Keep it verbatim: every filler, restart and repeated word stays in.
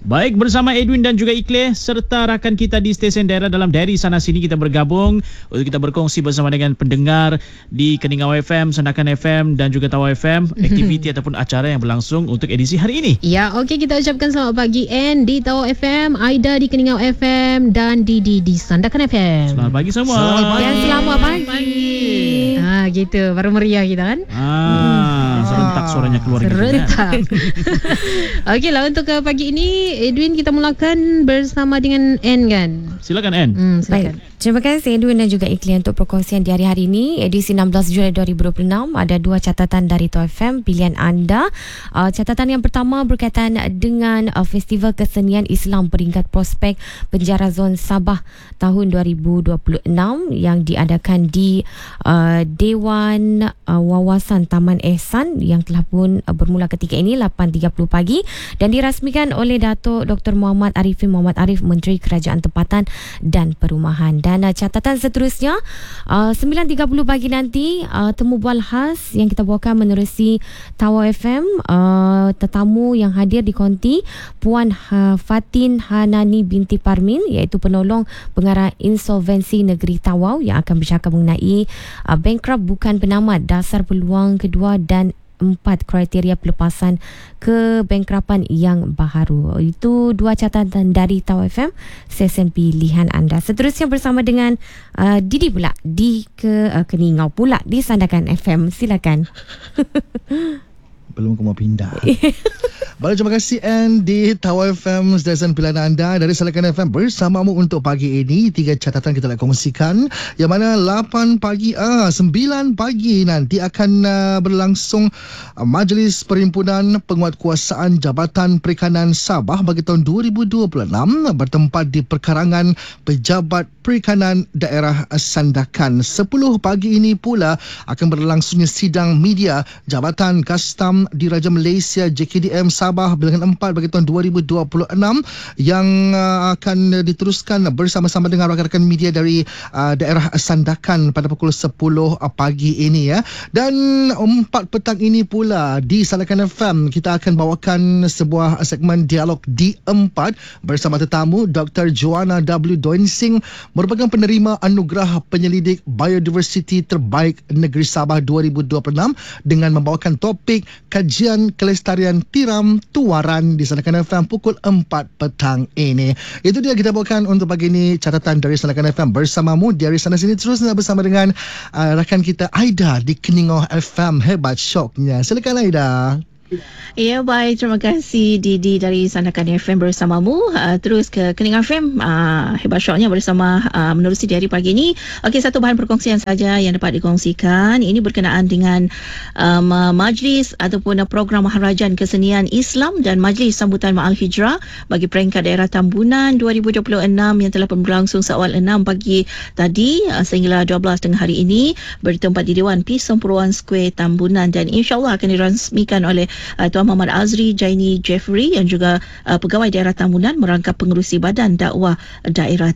Baik, bersama Edwin dan juga Ikhlas serta rakan kita di stesen daerah dalam daerah sana sini, kita bergabung untuk kita berkongsi bersama dengan pendengar di Keningau F M, Sandakan F M dan juga Tawau F M, aktiviti ataupun acara yang berlangsung untuk edisi hari ini. Ya, okey, kita ucapkan selamat pagi N di Tawau F M, Aida di Keningau F M dan Didi di Sandakan F M. Selamat pagi semua. Selamat pagi. Dan selamat pagi. pagi. Ha, gitu, baru meriah kita kan? Ah, hmm. serentak suaranya keluar gitu kan. Serentak. Okeylah, untuk uh, pagi ini Edwin, kita mulakan bersama dengan N kan? Silakan N. Hmm, silakan. Baik. Terima kasih Edwin dan juga Ikhlas untuk perkongsian di hari-hari ini. Edisi enam belas Julai dua ribu dua puluh enam, ada dua catatan dari Tawau F M pilihan anda. Uh, catatan yang pertama berkaitan dengan uh, Festival Kesenian Islam Peringkat Prospek Penjara Zon Sabah tahun dua ribu dua puluh enam yang diadakan di uh, Dewan uh, Wawasan Taman Ehsan yang telah pun uh, bermula ketika ini lapan tiga puluh pagi dan dirasmikan oleh Datuk Doktor Muhammad Arifin Muhammad Arif, Menteri Kerajaan Tempatan dan Perumahan. Dan uh, catatan seterusnya, uh, sembilan tiga puluh pagi nanti, uh, temu bual khas yang kita bawakan menerusi Tawau F M. Uh, tetamu yang hadir di konti Puan uh, Fatin Hanani binti Parmin, iaitu penolong pengarah insolvensi negeri Tawau, yang akan bercakap mengenai uh, bankrupt bukan penamat, dasar peluang kedua dan empat kriteria pelepasan kebankrapan yang baharu. Itu dua catatan dari Tawau F M, sesen pilihan anda. Seterusnya bersama dengan uh, Didi pula di ke uh, Keningau pula di Sandakan F M. Silakan. Belum aku mau pindah. Baik, terima kasih Anne di Tawau F M, stesen pilihan anda dari Sandakan F M bersamamu untuk pagi ini. Tiga catatan kita nak kongsikan, yang mana lapan pagi, ah, sembilan pagi nanti akan uh, berlangsung uh, Majlis Perhimpunan Penguatkuasaan Jabatan Perikanan Sabah bagi tahun dua ribu dua puluh enam bertempat di Perkarangan Pejabat Perikanan Daerah Sandakan. Sepuluh pagi ini pula akan berlangsungnya sidang media Jabatan Kastam Diraja Malaysia J K D M Sabah bilangan empat bagi tahun dua ribu dua puluh enam yang uh, akan diteruskan bersama-sama dengan rakan-rakan media dari uh, daerah Sandakan pada pukul sepuluh pagi ini ya. Dan empat petang ini pula di Sandakan F M kita akan bawakan sebuah segmen dialog D empat bersama tetamu Doktor Joanna W. Doensing, merupakan penerima anugerah penyelidik biodiversiti terbaik negeri Sabah dua ribu dua puluh enam dengan membawakan topik kajian kelestarian tiram tuaran di Sandakan F M pukul empat petang ini. Itu dia kita bawakan untuk pagi ini, catatan dari Sandakan F M bersamamu dari sana sini. Terus bersama dengan uh, rakan kita Aida di Keningau F M. Hebat syoknya. Silakan Aida. Ya, baik, terima kasih Didi dari Sandakan F M bersamamu. Uh, terus ke Keningau F M, uh, hebat syoknya bersama uh, menerusi di hari pagi ini. Okey, satu bahan perkongsian saja yang dapat dikongsikan. Ini berkenaan dengan um, majlis ataupun program Maharajan Kesenian Islam dan Majlis Sambutan Ma'al Hijrah bagi peringkat daerah Tambunan dua ribu dua puluh enam yang telah berlangsung seawal enam pagi tadi uh, sehinggalah dua belas tengah hari ini bertempat di Dewan Persempuruan Square Tambunan, dan insyaAllah akan dirasmikan oleh Uh, Tuan Muhammad Azri Jaini Jeffrey yang juga uh, pegawai daerah Tambunan merangkap pengerusi Badan Dakwah Daerah